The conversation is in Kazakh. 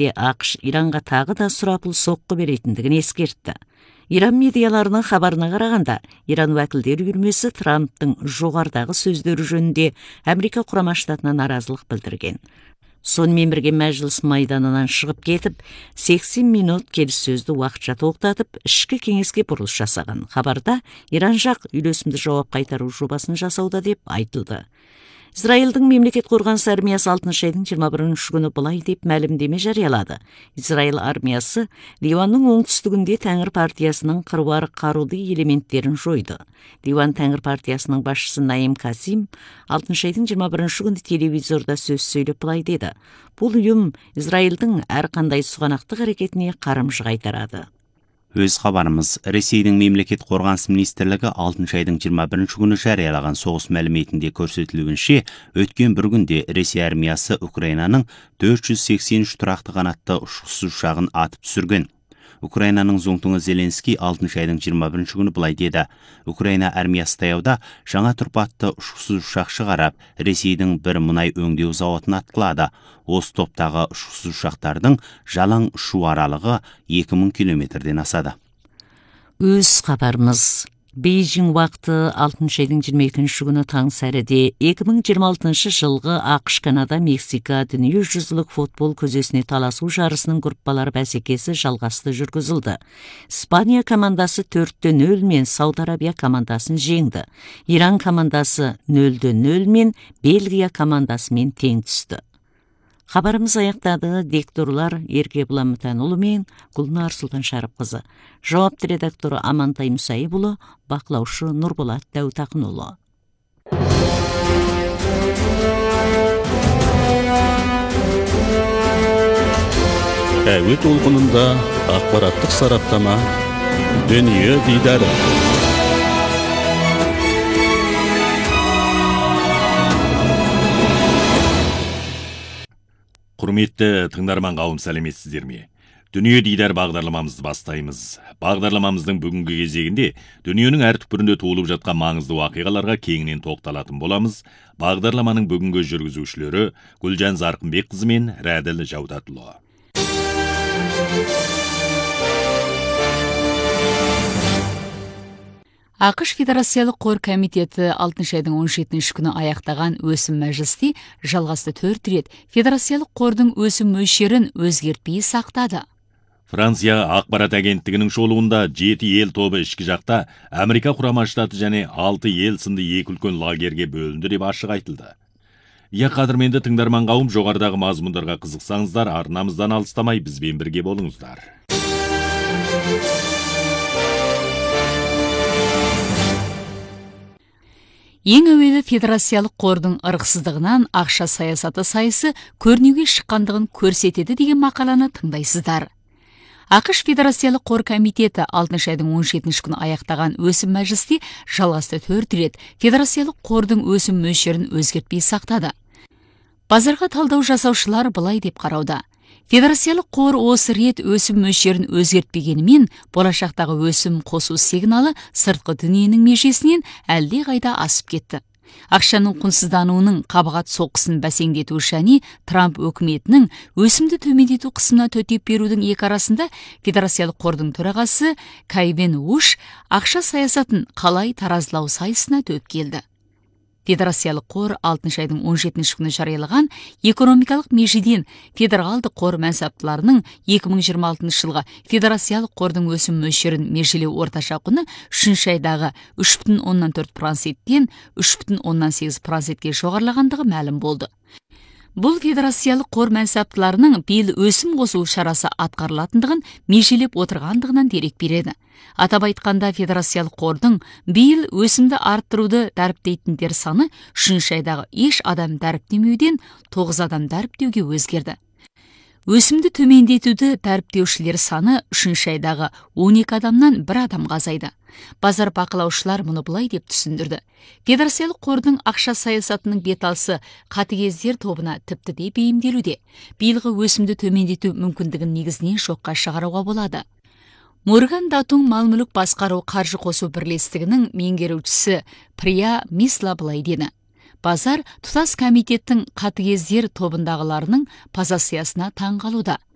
кезінде ақш Иранға тағы да сұрапыл соққы беретіндігін ескертті. Иран медиаларының хабарына қарағанда, Иран уәкілдер үйірмесі Трамптың жоғарыдағы сөздері жөнінде Америка құрама штатына наразылық білдірген. Сонымен бірге мәжіліс майданынан шығып кетіп, 80 минут келіссөзді уақытша тоқтатып, ішкі кеңеске бұрылыс жасаған. Хабарда Иран жақ үйлесімді жауап қайтару жобасын жасауда деп айтылды. Израильдің мемлекет қорғаныс армиясы 6 айдың 21 күні былай деп мәлімдеме жариялады. Израиль армиясы Ливанның оңтүстігінде Тәңір партиясының қыруар қаруды элементтерін жойды. Ливан Тәңір партиясының басшысы Наим Касим 6 айдың 21 күні телевизорда сөз сөйлеп былай деді. Бұл ұйым Израильдің әрқандай сұғанақтық әрекетіне қарымжы қайтарады. Өз хабарымыз, Ресейдің мемлекет қорғаныс министрлігі 6 айдың 21 күні жариялаған соғыс мәліметінде көрсетілуінше, өткен бір күнде Ресей армиясы Украинаның 483 тұрақты қанатты ұшқышсыз ұшағын атып түсірген. Украинаның зоңтуңы Зеленский 6 айдың 21 күні былай деді. Украина армиясы таяуда жаңа тұрпатты ұшқышсыз ұшақ шығарып, Ресейдің бір мұнай өңдеу зауытын атқылады. Осы топтағы ұшқышсыз ұшақтардың жалаң ұшу аралығы 2000 километрден асады. Өз хабарымыз. Бейжің уақыты 6 айдың 22 күні таң сәріде 2026 жылғы ақш, Канада, Мексика дүниежүзілік футбол көзесіне таласу жарысының группалар бәсекесі жалғасты жүргізілді. Испания командасы 4-0 мен Сауд Арабия командасын жеңді. Иран командасы 0-0 мен Бельгия командасымен тең түсті. Хабарымыз аяқтады. Дикторлар Еркебұлан Мүтәнұлы мен Гүлнар Сұлтаншарыпқызы. Жауапты редакторы Амантай Мұсайыпұлы, бақылаушы Нұрболат Дәутақынұлы. Әуе толқынында ақпараттық сараптама, дүние дидары. Құрметті тыңдарман қауым, сәлеметсіздер ме? Дүние дидар бағдарламамызды бастаймыз. Бағдарламамыздың бүгінгі кезегінде дүниенің әр түкпірінде туылып жатқан маңызды уақиғаларға кеңінен тоқталатын боламыз. Бағдарламаның бүгінгі жүргізушілері Гүлжан Зарқынбекқызы мен Рәділ Жаудатұлы. ақш Федерациялық қор комитеті 6 айдың 17 күні аяқтаған өсім мәжілісте жалғасты 4 рет Федерациялық қордың өсім мөлшерін өзгертпей сақтады. Франция ақпарат агенттігінің шолуында 7 ел тобы ішкі жақта Америка құрама штаты және 6 ел сынды екі үлкен лагерге бөлінді деп ашық айтылды. Қадірменді тыңдарман қауым, жоғарыдағы мазмұндарға қызықсаңыздар, арнамыздан алыстамай бізбен бірге болыңыздар. Ең әуелі Федерациялық қордың ырықсыздығынан ақша саясаты сайысы көрнеуге шыққандығын көрсетеді деген мақаланы тыңдайсыздар. ақш Федерациялық қор комитеті 6 айдың 17 күні аяқтаған өсім мәжілісте жалғасты 4 рет Федерациялық қордың өсім мөлшерін өзгертпей сақтады. Базарға талдау жасаушылар былай деп қарауда. Федерациялық қор осы рет өсім мөлшерін өзгертпегенімен, болашақтағы өсім қосу сигналы сыртқы дүниенің межесінен әлде қайда асып кетті. Ақшаның құнсыздануының қабағат соққысын бәсеңдету және Трамп өкіметінің өсімді төмендету қысымына төтеп берудің екі арасында Федерациялық қордың төрағасы Кайвен Уш ақша саясатын қалай таразылау сайысына төп келді. Федерациялық қор 6 айдың 17 күні жариялаған экономикалық межеден федералды қор мәнсаптыларының 2026 жылға Федерациялық қордың өсім мөлшерін межелеу орташа құны 3 айдағы 3,4%-тен 3,8%-ге жоғарылағандығы мәлім болды. Бұл Федерациялық қор мәнсаптыларының биыл өсім қосу шарасы атқарылатындығын межелеп отырғандығынан дерек береді. Атап айтқанда, Федерациялық қордың биыл өсімді арттыруды дәріптейтіндер саны 3 айдағы еш адам дәріптемеуден 9 адам дәріптеуге өзгерді. Өсімді төмендетуді дәріптеушілер саны 3 айдағы 12 адамнан 1 адамға азайды. Базар бақылаушылар мұны былай деп түсіндірді. Федерациялық қордың ақша саясатының беталысы қатыгездер тобына тіпті де бейімделуде. Биылғы өсімді төмендету мүмкіндігін негізінен жоққа шығаруға болады. Морган Датун мал-мүлік басқару қаржы қосу бірлестігінің меңгерушісі Прия Мисла былай деді. Базар тұтас комитеттің қатыгездер тобындағыларының позициясына таң қалуда.